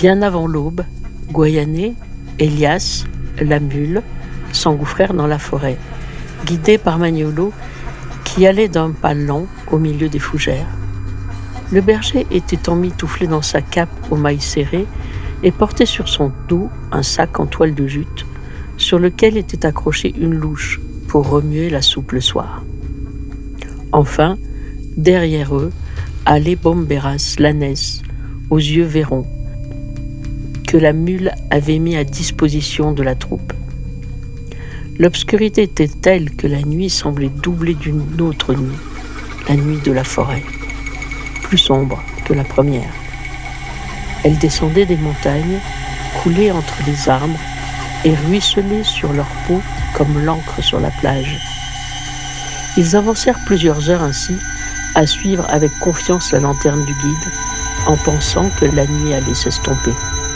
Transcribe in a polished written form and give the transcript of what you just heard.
Bien avant l'aube, Goyané, Elias, la mule, s'engouffrèrent dans la forêt, guidés par Magnolo, qui allait d'un pas lent au milieu des fougères. Le berger était emmitouflé dans sa cape aux mailles serrées et portait sur son dos un sac en toile de jute, sur lequel était accrochée une louche pour remuer la soupe le soir. Enfin, derrière eux, allait Bomberas, l'ânesse, aux yeux vairons, que la mule avait mis à disposition de la troupe. L'obscurité était telle que la nuit semblait doubler d'une autre nuit, la nuit de la forêt, plus sombre que la première. Elle descendait des montagnes, coulait entre les arbres et ruisselait sur leur peau comme l'encre sur la plage. Ils avancèrent plusieurs heures ainsi, à suivre avec confiance la lanterne du guide, en pensant que la nuit allait s'estomper.